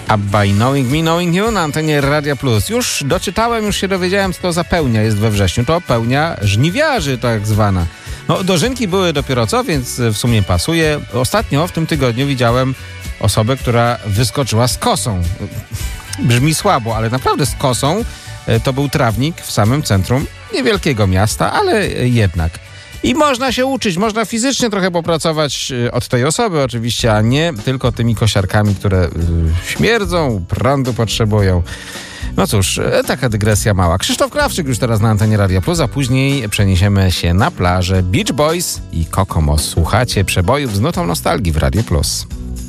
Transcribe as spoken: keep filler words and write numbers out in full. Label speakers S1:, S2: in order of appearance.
S1: Abba i Knowing Me, Knowing You na antenie Radia Plus. Już doczytałem, już się dowiedziałem, co to za pełnia jest we wrześniu. To pełnia żniwiarzy tak zwana. No, dożynki były dopiero co, więc w sumie pasuje. Ostatnio w tym tygodniu widziałem osobę, która wyskoczyła z kosą. Brzmi słabo, ale naprawdę z kosą. To był trawnik w samym centrum niewielkiego miasta, ale jednak. I można się uczyć, można fizycznie trochę popracować od tej osoby oczywiście, a nie tylko tymi kosiarkami, które śmierdzą, prądu potrzebują. No cóż, taka dygresja mała. Krzysztof Krawczyk już teraz na antenie Radia Plus, a później przeniesiemy się na plażę. Beach Boys i Kokomos. Słuchacie przebojów z nutą nostalgii w Radiu Plus.